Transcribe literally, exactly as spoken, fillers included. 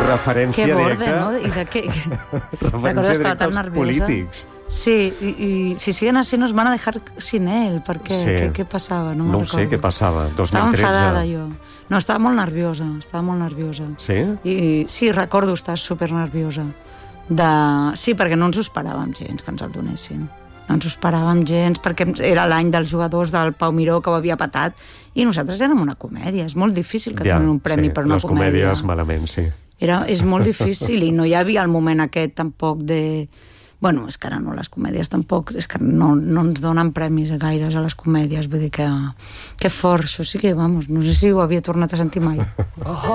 referència que borde, directa... ¿no? Y de que, referència directa als polítics. Sí, y, y si siguen así nos van a dejar sin él, perquè Sí. què, què passava? No, No ho sé, què passava? dos mil Estava tretze. enfadada, jo. No, estava molt nerviosa, estava molt nerviosa. Sí? I sí, recordo estar super nerviosa. De... Sí, perquè no ens ho esperàvem gens, que ens el donessin. No ens ho esperàvem gens, perquè era l'any dels jugadors del Pau Miró, que ho havia patat, i nosaltres érem una comèdia. És molt difícil que Ja, tinguin un premi sí, per una les comèdia. comèdies malament, sí. Era, és molt difícil, i no hi havia el moment aquest tampoc de... Bueno, és que ara no, les comèdies tampoc, és que no, no ens donen premis gaires a les comèdies, vull dir que, que fort, això sí que, vamos, no sé si ho havia tornat a sentir mai.